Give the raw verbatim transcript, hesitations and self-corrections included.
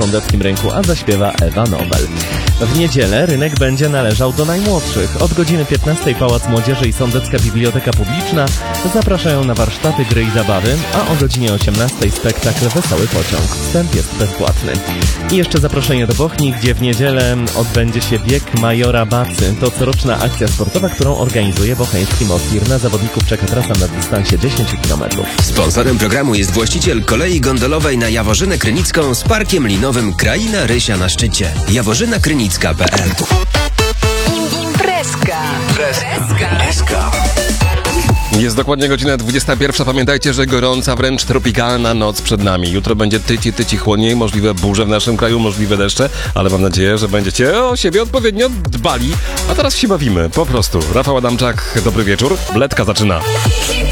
Sądeckim Rynku, a zaśpiewa Ewa Nowel. W niedzielę rynek będzie należał do najmłodszych. Od godziny piętnastej Pałac Młodzieży i Sądecka Biblioteka Publiczna zapraszają na warsztaty, gry i zabawy, a o godzinie osiemnastej spektakl Wesoły Pociąg. Wstęp jest bezpłatny. I jeszcze zaproszenie do Bochni, gdzie w niedzielę odbędzie się bieg Majora Bacy. To coroczna akcja sportowa, którą organizuje bocheński Mostir. Na zawodników czeka trasa na dystansie dziesięć kilometrów. Sponsorem programu jest właściciel kolei gondolowej na Jaworzynę Krynicką z parkiem linowym Kraina Rysia na szczycie. jaworzyna krynicka kropka p l. Imprezka. Imprezka. Jest dokładnie godzina dwudziesta pierwsza. Pamiętajcie, że gorąca, wręcz tropikalna noc przed nami. Jutro będzie tyci, tyci chłodniej, możliwe burze w naszym kraju, możliwe deszcze, ale mam nadzieję, że będziecie o siebie odpowiednio dbali. A teraz się bawimy, po prostu. Rafał Adamczak, dobry wieczór. Bledka zaczyna.